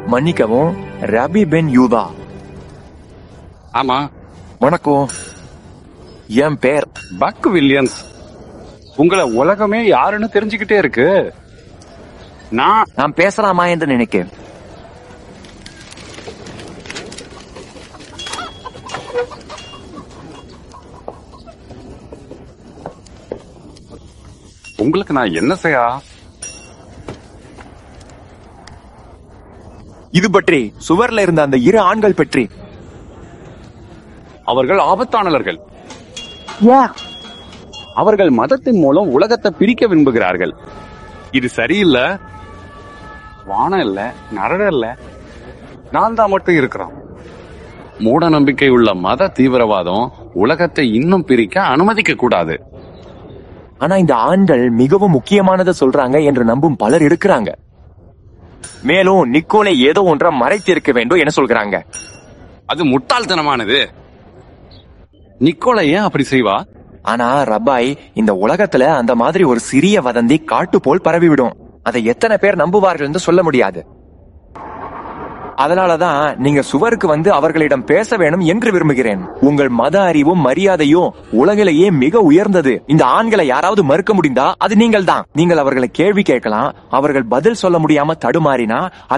மன்னிக்கவும், ரபி பென் யூதா. ஆமா, வணக்கம். என் பேர் பக் வில்லியம்ஸ். உங்களை உலகமே யாருன்னு தெரிஞ்சுக்கிட்டே இருக்கு. நான் பேசலாமா என்று நினைக்கிறேன். உங்களுக்கு நான் என்ன செய்யா? இது பற்றி, சுவர்ல இருந்த அந்த 2 ஆண்கள் பற்றி. அவர்கள் ஆபத்தானவர்கள். அவர்கள் மதத்தின் மூலம் உலகத்தை பிரிக்க விரும்புகிறார்கள். இது சரியில்லை. வானம் இல்ல, நரட இல்ல, நான் தான் மட்டும் இருக்கிறோம். மூட நம்பிக்கை உள்ள மத தீவிரவாதம் உலகத்தை இன்னும் பிரிக்க அனுமதிக்க கூடாது. ஆனா இந்த ஆண்கள் மிகவும் முக்கியமானதை சொல்றாங்க என்று நம்பும் பலர் இருக்கிறாங்க. மேலும் நிக்கோலை ஏதோ ஒன்றை மறைத்திருக்க வேண்டும் என சொல்கிறாங்க. அது முட்டாள்தனமானது. நிக்கோலை ஏன் அப்படி செய்வா? ஆனா ரபாய், இந்த உலகத்துல அந்த மாதிரி ஒரு சிறிய வதந்தி காட்டு போல் பரவிவிடும். அதை எத்தனை பேர் நம்புவார்கள் என்று சொல்ல முடியாது. அதனாலதான் நீங்க சுவருக்கு வந்து அவர்களிடம் பேச வேணும் என்று விரும்புகிறேன். உங்கள் மத அறிவும் மரியாதையும் உலகிலேயே மிக உயர்ந்தது. இந்த ஆண்களை யாராவது மறுக்க முடிந்தா அது நீங்கள் தான். நீங்கள் அவர்களை கேள்வி கேட்கலாம். அவர்கள் பதில் சொல்ல முடியாம தடுமாறினா